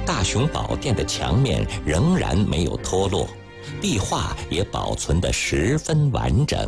大雄宝殿的墙面仍然没有脱落，壁画也保存得十分完整。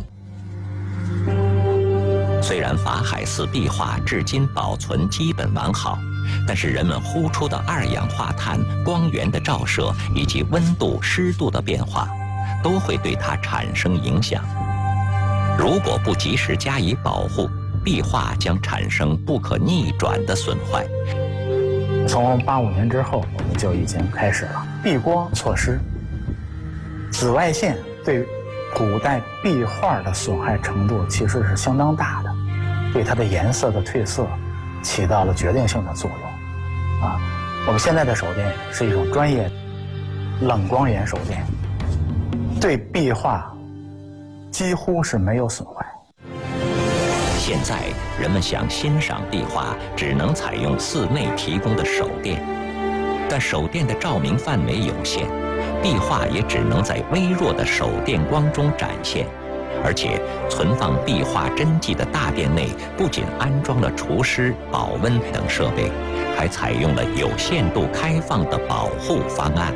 虽然法海寺壁画至今保存基本完好，但是人们呼出的二氧化碳、光源的照射以及温度、湿度的变化，都会对它产生影响。如果不及时加以保护，壁画将产生不可逆转的损坏。 从85年之后，我们就已经开始了避光措施。紫外线对古代壁画的损害程度其实是相当大的，对它的颜色的褪色起到了决定性的作用。我们现在的手电是一种专业冷光源手电，对壁画几乎是没有损坏。 现在人们想欣赏壁画，只能采用寺内提供的手电，但手电的照明范围有限，壁画也只能在微弱的手电光中展现。而且存放壁画真迹的大殿内不仅安装了除湿、保温等设备，还采用了有限度开放的保护方案。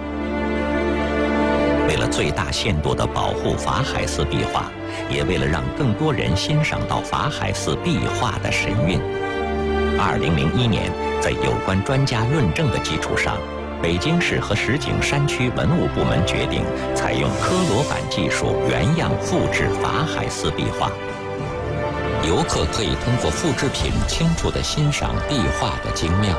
为了最大限度地保护法海寺壁画，也为了让更多人欣赏到法海寺壁画的神韵，2001年，在有关专家论证的基础上，北京市和石景山区文物部门决定采用科罗版技术原样复制法海寺壁画。游客可以通过复制品清楚地欣赏壁画的精妙。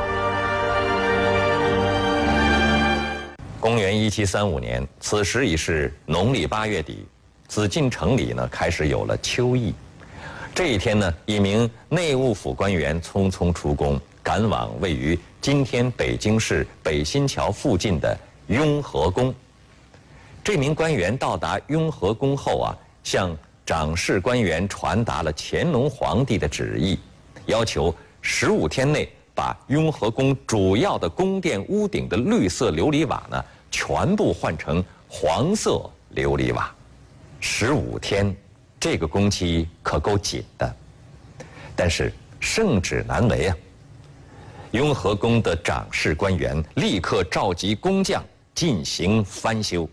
公元1735年，此时已是农历8月底，紫禁城里呢开始有了秋意。这一天呢，一名内务府官员匆匆出宫，赶往位于今天北京市北新桥附近的雍和宫。这名官员到达雍和宫后向掌事官员传达了乾隆皇帝的旨意，要求15天内把雍和宫主要的宫殿屋顶的绿色琉璃瓦呢全部换成黄色琉璃瓦。15天，这个工期可够紧的。但是圣旨难违啊！雍和宫的掌事官员立刻召集工匠进行翻修。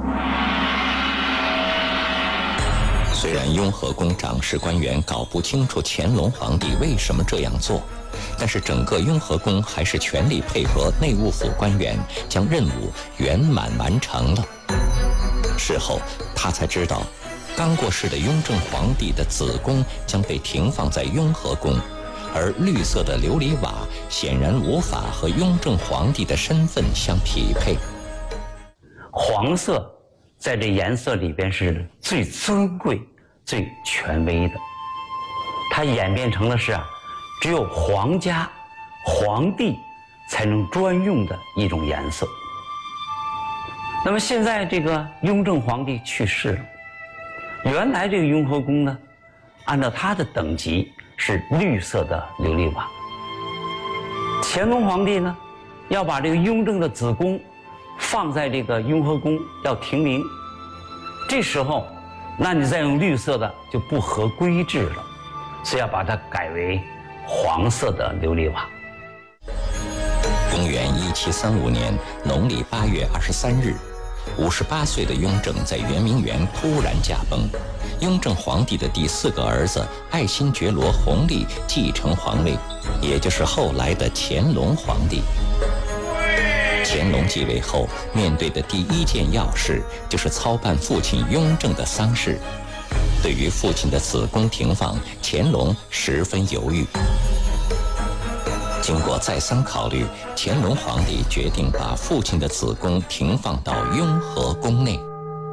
虽然雍和宫掌事官员搞不清楚乾隆皇帝为什么这样做，但是整个雍和宫还是全力配合内务府官员，将任务圆满完成了。事后他才知道，刚过世的雍正皇帝的子宫将被停放在雍和宫，而绿色的琉璃瓦显然无法和雍正皇帝的身份相匹配。 黄色在这颜色里边是最尊贵、最权威的，它演变成了只有皇家、皇帝才能专用的一种颜色。那么现在这个雍正皇帝去世了，原来这个雍和宫呢，按照它的等级是绿色的琉璃瓦。乾隆皇帝呢，要把这个雍正的子宫放在这个雍和宫要停灵，这时候，那你再用绿色的就不合规制了，所以要把它改为黄色的琉璃瓦。 公元1735年农历8月23日，58岁的雍正在圆明园突然驾崩，雍正皇帝的第4个儿子爱新觉罗弘历继承皇位，也就是后来的乾隆皇帝。乾隆继位后，面对的第一件要事就是操办父亲雍正的丧事。对于父亲的子宫停放，乾隆十分犹豫。经过再三考虑，乾隆皇帝决定把父亲的子宫停放到雍和宫内。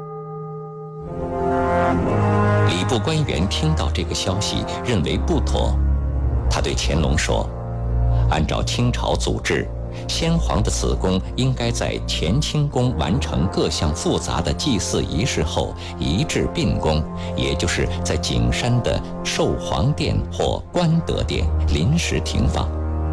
礼部官员听到这个消息，认为不妥，他对乾隆说：“按照清朝祖制，先皇的子宫应该在乾清宫完成各项复杂的祭祀仪式后移至并宫，也就是在景山的寿皇殿或官德殿临时停放。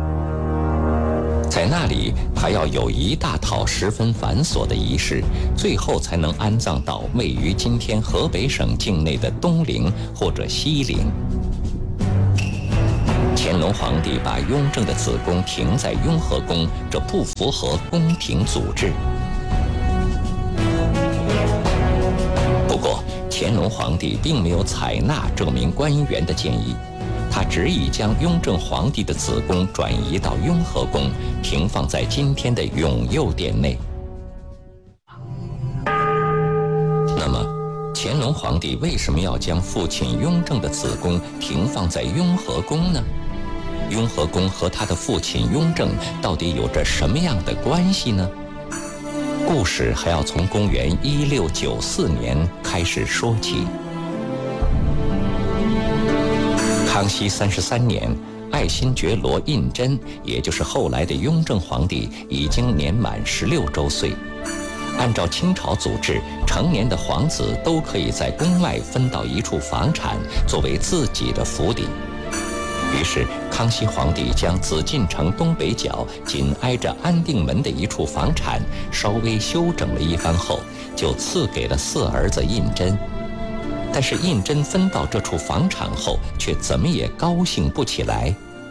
在那里还要有一大套十分繁琐的仪式，最后才能安葬到位于今天河北省境内的东陵或者西陵。” 乾隆皇帝把雍正的子宫停在雍和宫，这不符合宫廷祖制。不过，乾隆皇帝并没有采纳这名官员的建议，他执意将雍正皇帝的子宫转移到雍和宫，停放在今天的永佑殿内。那么，乾隆皇帝为什么要将父亲雍正的子宫停放在雍和宫呢？雍和宫和他的父亲雍正到底有着什么样的关系呢？故事还要从公元1694年开始说起。康熙33年，爱新觉罗胤禛，也就是后来的雍正皇帝，已经年满16周岁。按照清朝祖制，成年的皇子都可以在宫外分到一处房产，作为自己的府邸。于是，康熙皇帝将紫禁城东北角紧挨着安定门的一处房产稍微修整了一番后，就赐给了四儿子胤禛。但是胤禛分到这处房产后，却怎么也高兴不起来。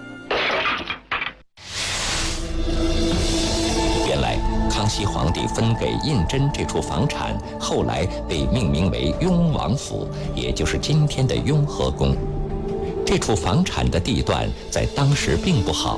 原来，康熙皇帝分给胤禛这处房产，后来被命名为雍王府，也就是今天的雍和宫。这处房产的地段在当时并不好。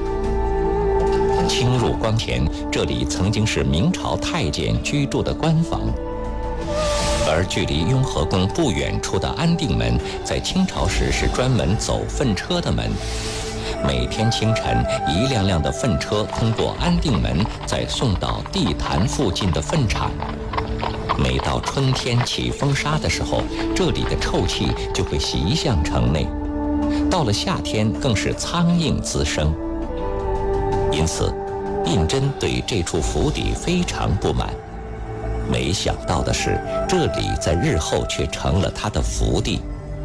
清入关前，这里曾经是明朝太监居住的官房，而距离雍和宫不远处的安定门，在清朝时是专门走粪车的门。每天清晨，一辆辆的粪车通过安定门，再送到地坛附近的粪场。每到春天起风沙的时候，这里的臭气就会袭向城内。到了夏天，更是苍蝇滋生。因此，胤禛对这处府邸非常不满。没想到的是，这里在日后却成了他的福地。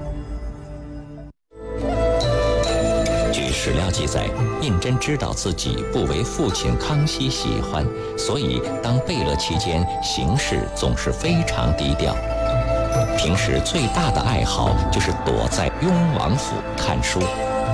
据史料记载，胤禛知道自己不为父亲康熙喜欢，所以当贝勒期间行事总是非常低调。平时最大的爱好就是躲在雍王府看书。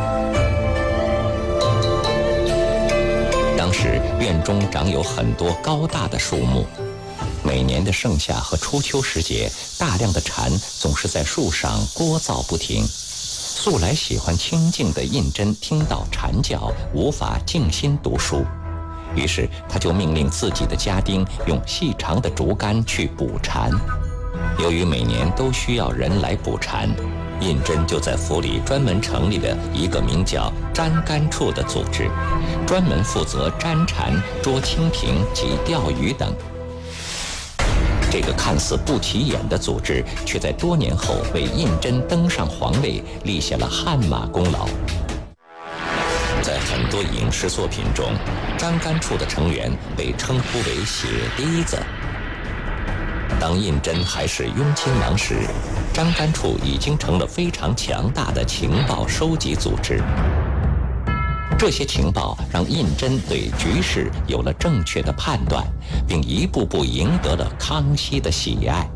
当时院中长有很多高大的树木，每年的盛夏和初秋时节，大量的蝉总是在树上聒噪不停。素来喜欢清静的胤禛听到蝉叫，无法静心读书，于是他就命令自己的家丁用细长的竹竿去捕蝉。由于每年都需要人来捕蝉，胤禛就在府里专门成立了一个名叫粘竿处的组织，专门负责粘蝉、捉蜻蜓及钓鱼等。这个看似不起眼的组织，却在多年后为胤禛登上皇位立下了汗马功劳。在很多影视作品中，粘竿处的成员被称呼为血滴子。当胤禛还是雍亲王时，粘竿处已经成了非常强大的情报收集组织。这些情报让胤禛对局势有了正确的判断，并一步步赢得了康熙的喜爱。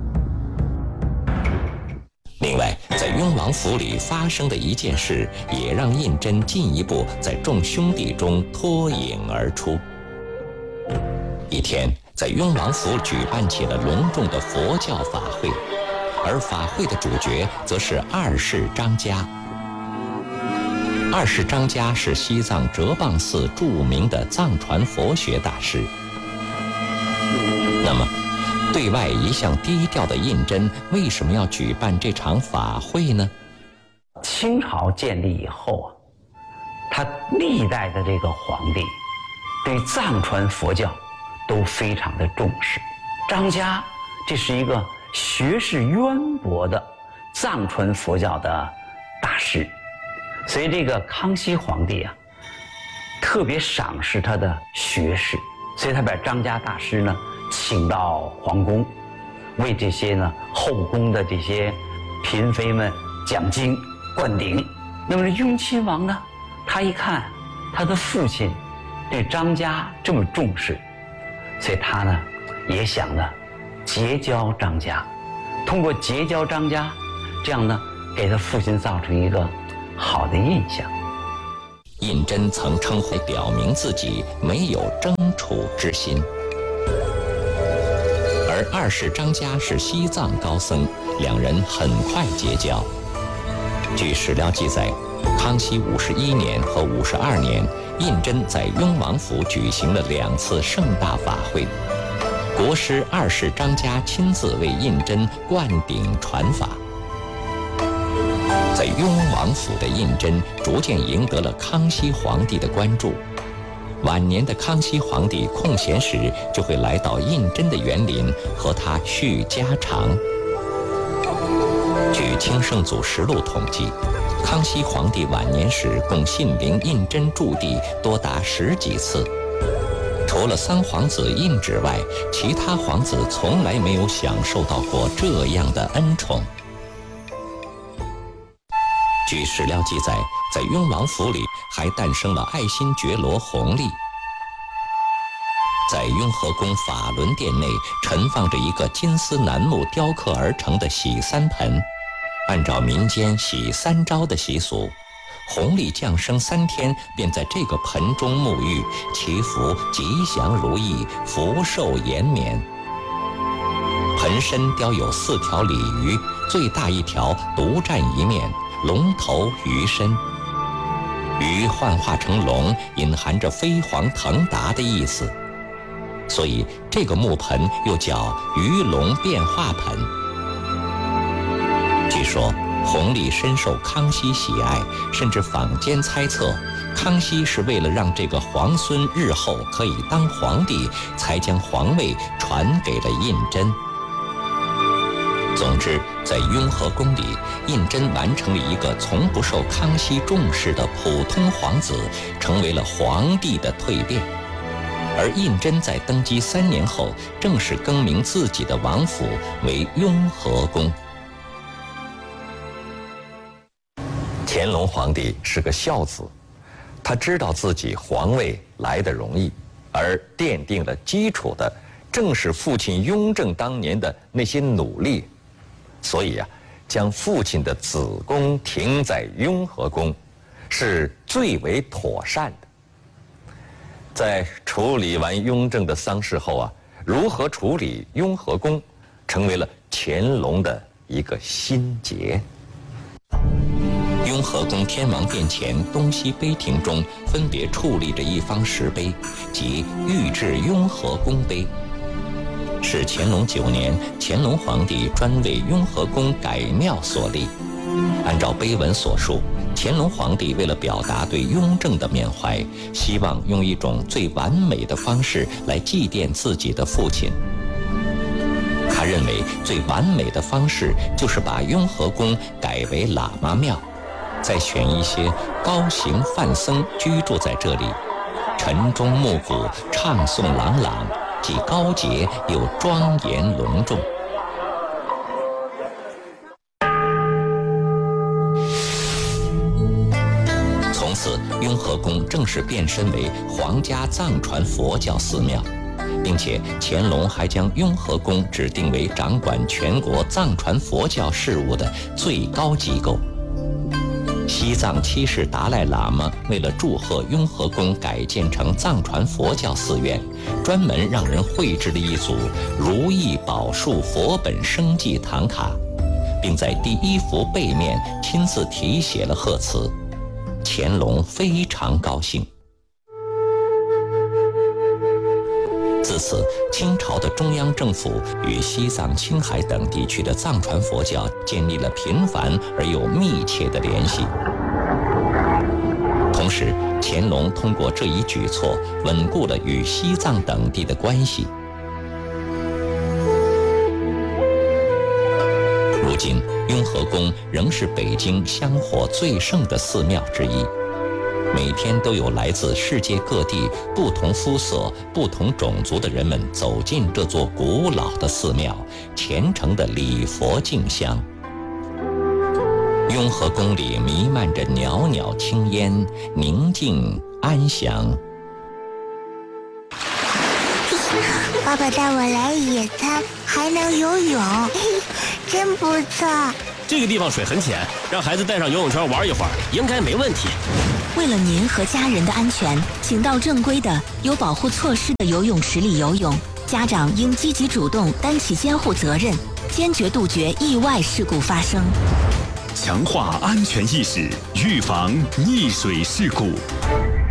另外，在雍王府里发生的一件事，也让胤禛进一步在众兄弟中脱颖而出。一天，在雍王府举办起了隆重的佛教法会，而法会的主角则是二世张家。二世张家是西藏哲蚌寺著名的藏传佛学大师。那么，对外一向低调的胤禛为什么要举办这场法会呢？ 清朝建立以后啊，他历代的这个皇帝对藏传佛教都非常的重视。张家这是一个学识渊博的藏传佛教的大师，所以这个康熙皇帝啊，特别赏识他的学识，所以他把张家大师呢请到皇宫，为这些呢后宫的这些嫔妃们讲经灌顶。那么这雍亲王呢，他一看他的父亲对张家这么重视，所以他呢也想呢结交张家，通过结交张家，这样呢给他父亲造成一个好的印象。 胤禛曾称呼表明自己没有争楚之心。而二世张家是西藏高僧，两人很快结交。据史料记载，康熙51年和52年，胤禛在雍王府举行了2次盛大法会，国师二世张家亲自为胤禛灌顶传法。在雍王府的胤禛逐渐赢得了康熙皇帝的关注。晚年的康熙皇帝空闲时，就会来到胤禛的园林和他叙家常。据《清圣祖实录》统计，康熙皇帝晚年时共信陵胤禛驻地多达10几次。除了三皇子胤祉外，其他皇子从来没有享受到过这样的恩宠。据史料记载，在雍王府里还诞生了爱新觉罗弘历。在雍和宫法轮殿内陈放着一个金丝楠木雕刻而成的洗三盆，按照民间洗3朝的习俗，弘历降生3天便在这个盆中沐浴，祈福吉祥如意，福寿延绵。盆身雕有4条鲤鱼，最大一条独占一面，龙头鱼身，鱼幻化成龙，隐含着飞黄腾达的意思，所以这个木盆又叫鱼龙变化盆。据说弘历深受康熙喜爱，甚至坊间猜测，康熙是为了让这个皇孙日后可以当皇帝，才将皇位传给了胤禛。总之，在雍和宫里，胤禛完成了一个从不受康熙重视的普通皇子，成为了皇帝的蜕变。而胤禛在登基3年后，正式更名自己的王府为雍和宫。乾隆皇帝是个孝子，他知道自己皇位来得容易，而奠定了基础的正是父亲雍正当年的那些努力，所以将父亲的子宫停在雍和宫是最为妥善的。在处理完雍正的丧事后如何处理雍和宫，成为了乾隆的一个心结。雍和宫天王殿前东西碑亭中分别矗立着一方石碑，即御制雍和宫碑，是乾隆9年乾隆皇帝专为雍和宫改庙所立。按照碑文所述，乾隆皇帝为了表达对雍正的缅怀，希望用一种最完美的方式来祭奠自己的父亲。他认为最完美的方式就是把雍和宫改为喇嘛庙，再选一些高行梵僧居住在这里，晨钟暮鼓，唱诵朗朗，既高洁又庄严隆重。从此，雍和宫正式变身为皇家藏传佛教寺庙，并且乾隆还将雍和宫指定为掌管全国藏传佛教事务的最高机构。西藏七世达赖喇嘛为了祝贺雍和宫改建成藏传佛教寺院，专门让人绘制了一组如意宝树佛本生记唐卡，并在第1幅背面亲自题写了贺词。乾隆非常高兴。自此，清朝的中央政府与西藏、青海等地区的藏传佛教建立了频繁而又密切的联系。同时，乾隆通过这一举措，稳固了与西藏等地的关系。如今，雍和宫仍是北京香火最盛的寺庙之一。每天都有来自世界各地不同肤色、不同种族的人们走进这座古老的寺庙，虔诚地礼佛敬香。雍和宫里弥漫着袅袅青烟，宁静安详。 爸爸带我来野餐，还能游泳，真不错。 这个地方水很浅，让孩子带上游泳圈玩一会儿，应该没问题。 为了您和家人的安全，请到正规的、有保护措施的游泳池里游泳。家长应积极主动，担起监护责任，坚决杜绝意外事故发生。 强化安全意识，预防溺水事故。